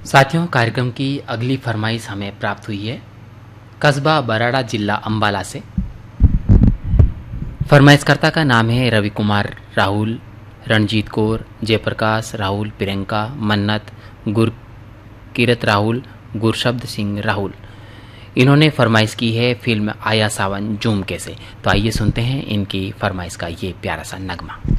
साथियों, कार्यक्रम की अगली फरमाइश हमें प्राप्त हुई है कस्बा बराड़ा, जिला अंबाला से। फरमाइशकर्ता का नाम है रवि कुमार राहुल, रणजीत कौर, जयप्रकाश राहुल, प्रियंका, मन्नत, गुरकीरत राहुल, गुरशब्द सिंह राहुल। इन्होंने फरमाइश की है फिल्म आया सावन झूमके से। तो आइए सुनते हैं इनकी फरमाइश का ये प्यारा सा नगमा।